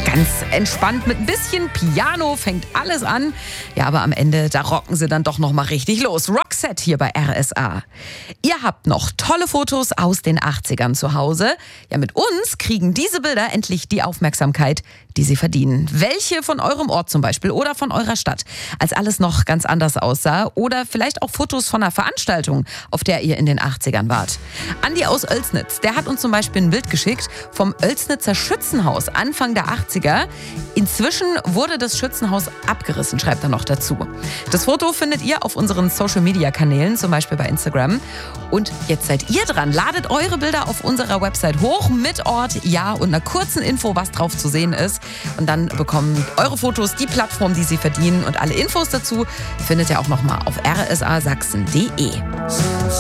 Ganz entspannt mit ein bisschen Piano fängt alles an. Ja, aber am Ende, da rocken sie dann doch noch mal richtig los. Roxette hier bei RSA. Ihr habt noch tolle Fotos aus den 80ern zu Hause. Ja, mit uns kriegen diese Bilder endlich die Aufmerksamkeit, die sie verdienen. Welche von eurem Ort zum Beispiel oder von eurer Stadt, als alles noch ganz anders aussah? Oder vielleicht auch Fotos von einer Veranstaltung, auf der ihr in den 80ern wart. Andi aus Oelsnitz, der hat uns zum Beispiel ein Bild geschickt vom Oelsnitzer Schützenhaus Anfang der 80er. Inzwischen wurde das Schützenhaus abgerissen, schreibt er noch dazu. Das Foto findet ihr auf unseren Social-Media-Kanälen, zum Beispiel bei Instagram. Und jetzt seid ihr dran. Ladet eure Bilder auf unserer Website hoch mit Ort, ja und einer kurzen Info, was drauf zu sehen ist. Und dann bekommen eure Fotos die Plattform, die sie verdienen. Und alle Infos dazu findet ihr auch nochmal auf rsasachsen.de.